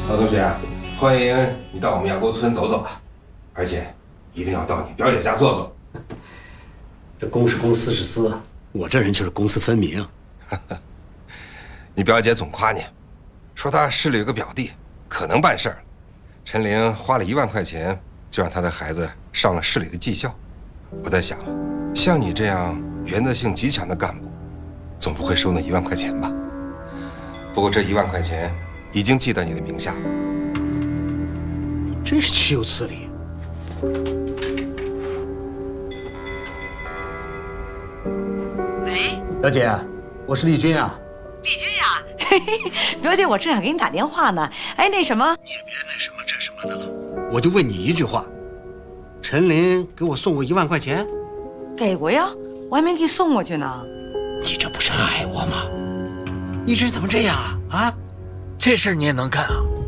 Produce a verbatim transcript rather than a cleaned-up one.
老同学，欢迎你到我们亚沟村走走啊，而且一定要到你表姐家坐坐。 这公是公，私是私，我这人就是公私分明。 你表姐总夸你，说她市里有个表弟，可能办事儿。陈玲花了一万块钱，就让她的孩子上了市里的技校。我在想，像你这样原则性极强的干部，总不会收那一万块钱吧？不过这一万块钱已经记到你的名下了。 真是岂有此理！ 喂， 表姐，我是丽君啊。 丽君呀，嘿嘿，表姐，我正想给你打电话呢。哎，那什么， 你也别那什么这什么的了，我就问你一句话：陈林给我送过一万块钱？ 给过呀，我还没给你送过去呢。 你这不是害我吗？你这人怎么这样啊？啊！ 这事儿你也能干啊？